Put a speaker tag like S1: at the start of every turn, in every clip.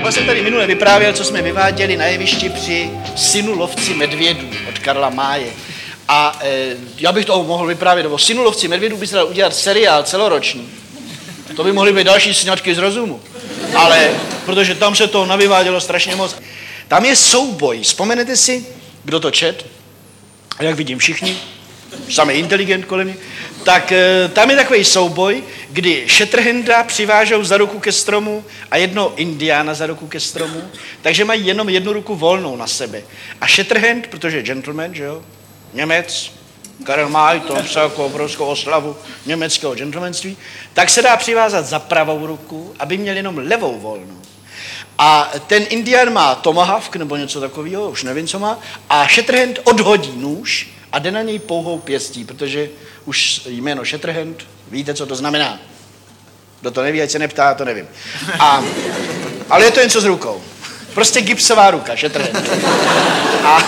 S1: Já jsem tady minule vyprávěl, co jsme vyváděli na jevišti při Synu lovci medvědů od Karla Máje. A já bych toho mohl vyprávět, o Synu lovci medvědů by se dal udělat seriál celoroční. To by mohly být další sňatky z rozumu. Ale, protože tam se to navyvádělo strašně moc. Tam je souboj, vzpomenete si, kdo to čet? A jak vidím všichni, samý inteligent kolem mě, tak tam je takový souboj, kdy Shatterhanda přivážou za ruku ke stromu a jednoho Indiána za ruku ke stromu, takže mají jenom jednu ruku volnou na sebe. A Shatterhand, protože je gentleman, že jo, Němec, Karel May, to psal jako obrovskou oslavu německého gentlemanství, tak se dá přivázat za pravou ruku, aby měl jenom levou volnou. A ten Indián má tomahawk nebo něco takového, už nevím, co má, a Shatterhand odhodí nůž a jde na něj pouhou pěstí, protože už jméno Shatterhand, víte, co to znamená. Kdo to neví, ať se neptá, to nevím. Ale je to něco s rukou. Prostě gipsová ruka, Shatterhand. A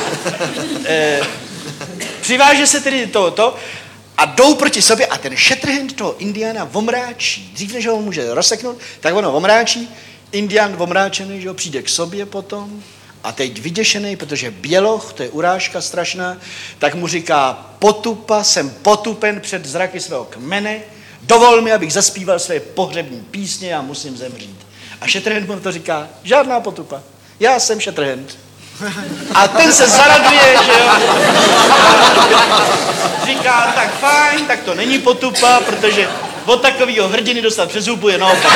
S1: přiváže se tedy to a jdou proti sobě a ten Shatterhand toho Indiána omráčí. Dřív, než ho může rozseknout, tak ono omráčí. Indián omráčený, že ho přijde k sobě potom a teď vyděšený, protože běloch, to je urážka strašná, tak mu říká: potupa, jsem potupen před zraky svého kmene, dovol mi, abych zaspíval své pohřební písně, já musím zemřít. A Shatterhand mu to říká: žádná potupa, já jsem Shatterhand. A ten se zaraduje, že jo. Říká: tak fajn, tak to není potupa, protože od takovýho hrdiny dostat přes zubu je naopak.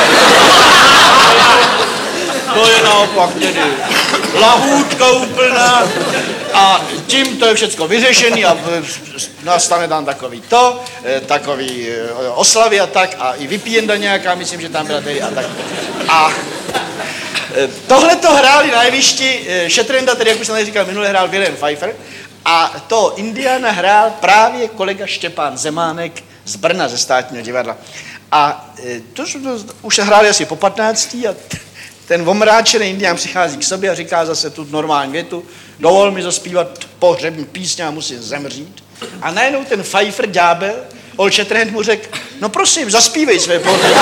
S1: To je naopak tedy lahůdka úplná a tím to je všecko vyřešený a nastane tam takový oslavy a tak a i vypíjenda nějaká, myslím, že tam byla tedy a tak. A tohle to hráli na jevišti, Shatterhanda, tedy jak už jsem tady říkal, minule hrál William Pfeiffer a to Indiana hrál právě kolega Štěpán Zemánek z Brna, ze Státního divadla. A to už se hráli asi po 15. a ten omráčený Indián přichází k sobě a říká zase tu normální větu: dovol mi zaspívat pohřební písně a musím zemřít. A najednou ten Pfeiffer ďábel, Old Shatterhand mu řekl: no prosím, zaspívej své pohřební.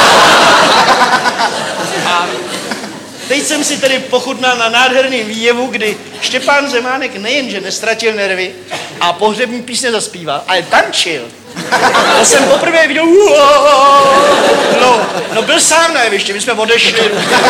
S1: A teď jsem si tedy pochutnal na nádherným výjevu, kdy Štěpán Zemánek nejenže nestratil nervy a pohřební písně zaspíval, ale tančil. To jsem poprvé viděl, no byl sám na jevišti, my jsme odešli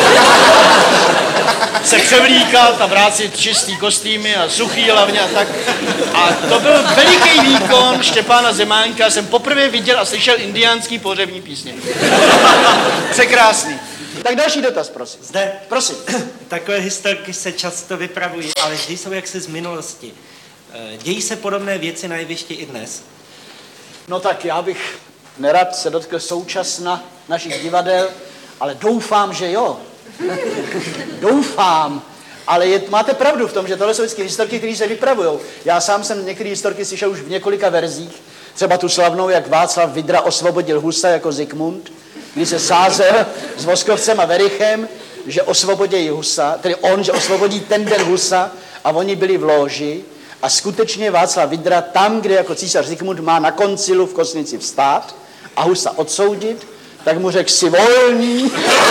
S1: se převlíkat a brát si čistý kostýmy a suchý hlavně a tak. A to byl veliký výkon Štěpána Zemánka, jsem poprvé viděl a slyšel indiánský pohřební písně. Překrásný. Tak další dotaz, prosím.
S2: Zde.
S1: Prosím.
S2: Takové historky se často vypravují, ale vždy jsou jaksi z minulosti. Dějí se podobné věci na jevišti i dnes?
S1: No tak já bych nerad se dotkl současna našich divadel, ale doufám, že jo. Doufám. Ale máte pravdu v tom, že tohle jsou vždycky historky, které se vypravujou. Já sám jsem některé historky slyšel už v několika verzích. Třeba tu slavnou, jak Václav Vydra osvobodil Husa jako Zikmund, kdy se sázel s Voskovcem a Verichem, že osvobodí Husa, tedy on, že osvobodí ten den Husa a oni byli v lóži. A skutečně Václav Vydra tam, kde jako císař Zikmund má na koncilu v Kosnici vstát a Husa odsoudit, tak mu řekl: jsi volný,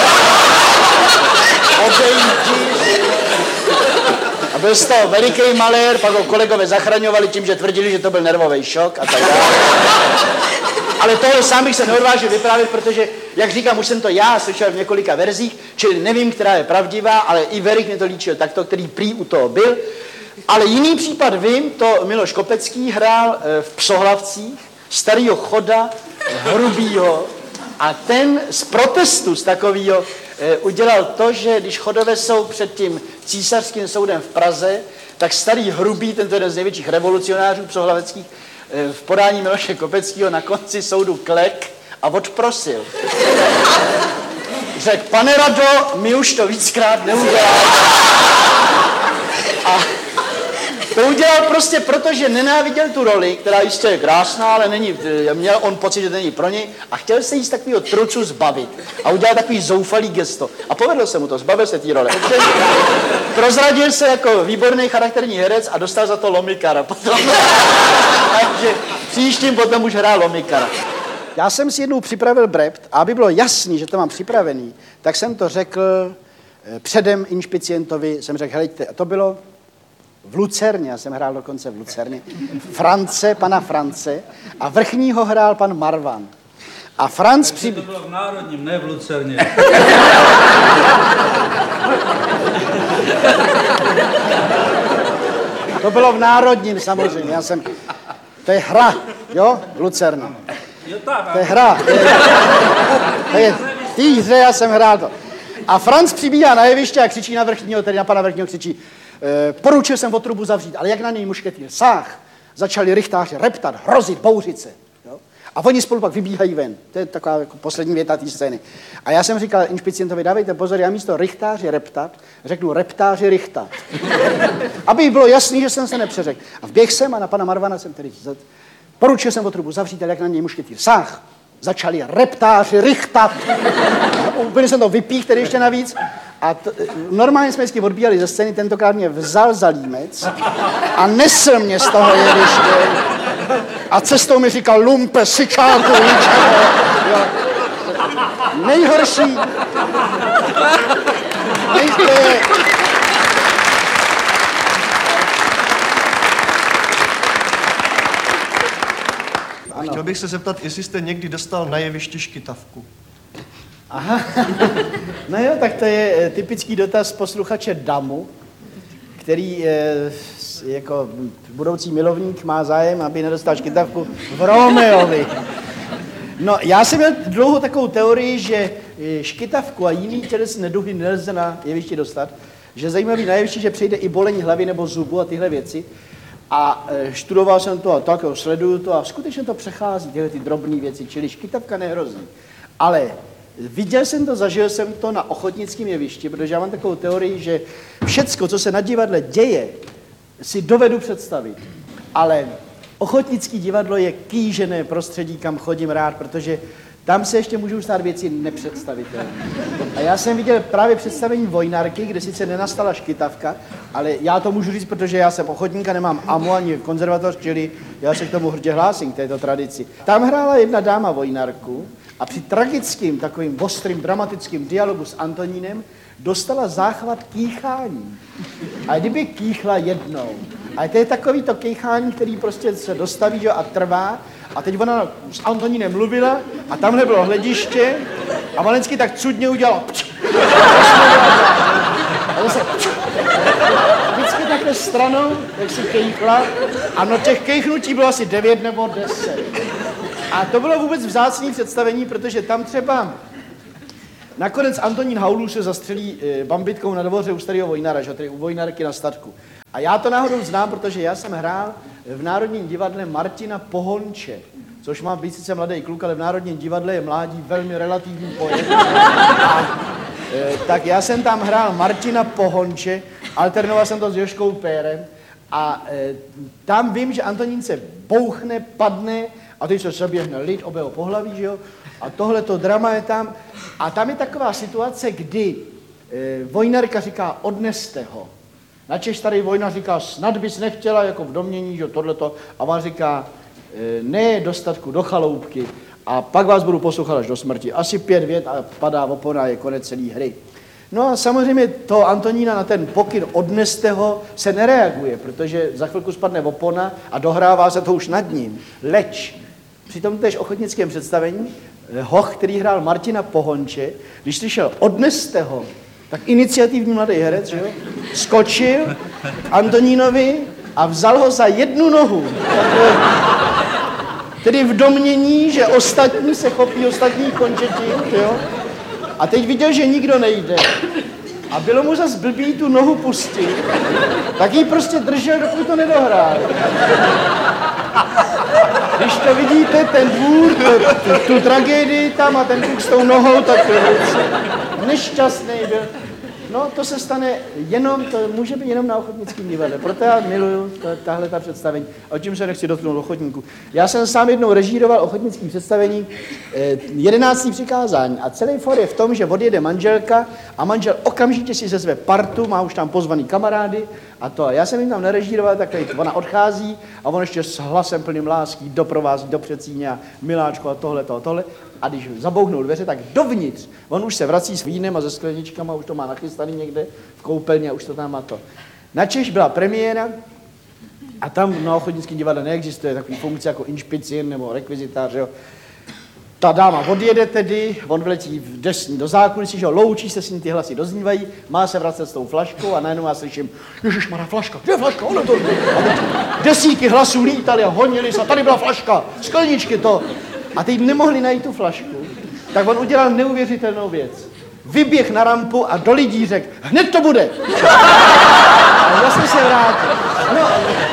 S1: odejdi. A byl z toho veliký malér, pak ho kolegové zachraňovali tím, že tvrdili, že to byl nervový šok a tak dále. Ale tohle sám bych se neodvážil vyprávět, protože, jak říkám, už jsem to já slyšel v několika verzích, čili nevím, která je pravdivá, ale i Verich mě to líčil takto, který prý u toho byl. Ale jiný případ vím, to Miloš Kopecký hrál v Psohlavcích starýho choda hrubýho a ten z protestu z takovýho udělal to, že když chodové jsou před tím císařským soudem v Praze, tak starý hrubý, tento jeden z největších revolucionářů psohlaveckých, v podání Miloše Kopeckého na konci soudu klek a odprosil. Řekl: pane Rado, my už to víckrát neuděláme. A to udělal prostě proto, že nenáviděl tu roli, která jistě je krásná, ale měl on pocit, že to není pro něj a chtěl se jí z takového trucu zbavit. A udělal takový zoufalý gesto. A povedlo se mu to, zbavil se té role. Prozradil se jako výborný charakterní herec a dostal za to Lomikara potom. Takže příštím potom už hrál Lomikara. Já jsem si jednou připravil brept a aby bylo jasný, že to mám připravený, tak jsem to řekl
S3: předem inšpicientovi jsem řekl, helejte, to bylo v Lucerně, já jsem hrál dokonce v Lucerně, pana France a vrchního hrál pan Marvan. A Franc
S4: To bylo v Národním, ne v Lucerně.
S3: To bylo v Národním samozřejmě, to je hra, jo, Lucerna. To je hra. V té hře já jsem hrál to. A Franc přibíhá na jeviště a křičí na vrchního, tedy na pana vrchního křičí, poručil jsem Votrubu zavřít, ale jak na něj mušketýr sáh, začali rychtáři reptat, hrozit, bouřit se. Jo? A oni spolu pak vybíhají ven. To je taková jako poslední věta té scény. A já jsem říkal inšpicientovi, dávejte pozor, já místo rychtáři reptat, řeknu reptáři rychtat. Aby bylo jasný, že jsem se nepřeřekl. A vběh jsem a na pana Marvana jsem tedy poručil jsem Votrubu zavřít, ale jak na něj mušketýr sáh, začali reptáři rychtat. Úplně jsem to vypích, tedy ještě navíc. A normálně jsme vždycky odbíjali ze scény, tentokrát mě vzal za límec a nesl mě z toho jeviště. A cestou mi říkal lumpe, syčáku, ničeho. Nejhorší.
S5: Chtěl bych se zeptat, jestli jste někdy dostal na jevišti škytavku.
S3: Aha, no jo, tak to je typický dotaz posluchače Damu, který jako budoucí milovník má zájem, aby nedostal škytavku v Romeovi. No, já jsem měl dlouho takovou teorii, že škytavku a jiný tělesné neduhy nelze na jevišti dostat, že zajímavý na jevišti, že přejde i bolení hlavy nebo zubu a tyhle věci. A študoval jsem to a tak, sleduju to a skutečně to přechází, tyhle ty drobné věci, čili škytavka nehrozí. Ale viděl jsem to, zažil jsem to na ochotnickém jevišti, protože já mám takovou teorii, že všecko, co se na divadle děje, si dovedu představit. Ale ochotnický divadlo je kýžené prostředí, kam chodím rád, protože tam se ještě můžou stát věci nepředstavitelné. A já jsem viděl právě představení Vojnarky, kde sice nenastala škytavka, ale já to můžu říct, protože já jsem ochotník a nemám AMU ani konzervatoř, čili já se k tomu hrdě hlásím, k této tradici. Tam hrála jedna dáma Vojnarku a při tragickým, takovým ostrým, dramatickým dialogu s Antonínem dostala záchvat kýchání. A kdyby kýchla jednou, a to je takový to kýchání, který prostě se dostaví, že, a trvá, a teď ona s Antonínem mluvila a tamhle bylo hlediště a Valenský tak cudně udělal a zase vždycky takhle stranou, jak si kejchla, a no těch kejchnutí bylo asi 9 nebo 10. A to bylo vůbec vzácné představení, protože tam třeba nakonec Antonín Haulů se zastřelí bambitkou na dvoře u starého Vojnara, že, tedy u Vojnarky na statku. A já to náhodou znám, protože já jsem hrál v Národním divadle Martina Pohonče, což má být sice mladý kluk, ale v Národním divadle je mládí velmi relativní pojem. Tak já jsem tam hrál Martina Pohonče, alternoval jsem to s Jožkou Pérem a tam vím, že Antonín se bouchne, padne a teď se seběhne lid obého pohlaví, že jo? A tohleto drama je tam. A tam je taková situace, kdy Vojnarka říká, odneste ho. Načež starý Vojnar říká, snad bys nechtěla, jako v domění, že tohleto. A on říká, ne do statku, do chaloupky. A pak vás budu poslouchat až do smrti. Asi 5 vět a padá opona, je konec celé hry. No a samozřejmě to Antonína na ten pokyn odneste ho se nereaguje, protože za chvilku spadne opona a dohrává se to už nad ním. Leč při tom též ochotnickém představení hoch, který hrál Martina Pohonče, když slyšel odneste ho, tak iniciativní mladý herec, že jo, skočil Antonínovi a vzal ho za jednu nohu. Tedy v domnění, že ostatní se chopí ostatních končetin, jo. A teď viděl, že nikdo nejde. A bylo mu zas blbý tu nohu pustit, tak ji prostě držel, dokud to nedohrál. Když to vidíte, ten dvůr, tu tragédii tam a ten kluk s tou nohou, tak nešťastný byl. No, to se stane jenom, to může být jenom na ochotnickém divadle. Proto já miluju tahle ta představení. O čím se nechci dotknout ochotníků. Já jsem sám jednou režíroval ochotnickým představení 11. přikázání. A celý for je v tom, že odjede manželka a manžel okamžitě si sezve partu, má už tam pozvaný kamarády a to. Já jsem jim tam nerežíroval, tak ona odchází a on ještě s hlasem plným lásky doprovází do předsíně a miláčku a tohle. a když zabouchnou dveře, tak dovnitř. On už se vrací s vínem a se skleničkama, už to má nachystaný někde v koupelně a už to tam má to. Načež byla premiéra a tam na Ochotnickém divadle neexistuje takový funkce jako inšpicien nebo rekvizitář, jo. Ta dáma odjede tedy, on vletí do zákulisí, že jo, loučí se s ním, ty hlasy doznívají, má se vracet s tou flaškou a najednou já slyším, ježišmarja, flaška, kde je flaška, ono to... A desítky hlasů lítali a honili se, a tady byla flaška, skleničky to. A teď nemohli najít tu flašku, tak on udělal neuvěřitelnou věc. Vyběh na rampu a do lidí řekl, hned to bude. A vlastně se vrátil. No,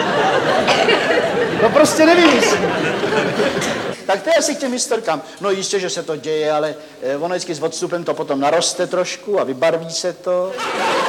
S3: to prostě nevymyslí. Tak to je asi k těm historkám. No jistě, že se to děje, ale ono vždycky s odstupem to potom naroste trošku a vybarví se to.